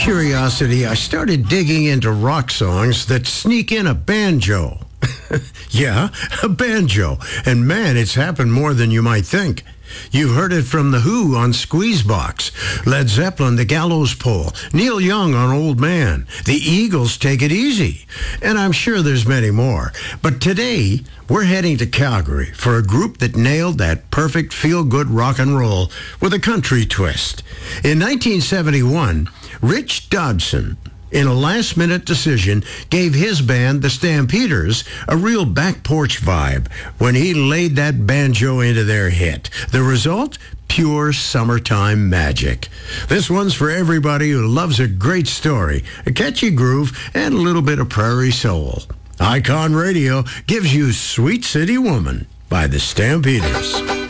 curiosity, I started digging into rock songs that sneak in a banjo. Yeah, a banjo. And man, it's happened more than you might think. You've heard it from The Who on Squeezebox, Led Zeppelin, The Gallows Pole, Neil Young on Old Man, The Eagles, Take It Easy, and I'm sure there's many more. But today, we're heading to Calgary for a group that nailed that perfect feel-good rock and roll with a country twist. In 1971, Rich Dodson, in a last-minute decision, gave his band, the Stampeders, a real back porch vibe when he laid that banjo into their hit. The result? Pure summertime magic. This one's for everybody who loves a great story, a catchy groove, and a little bit of prairie soul. Icon Radio gives you Sweet City Woman by the Stampeders.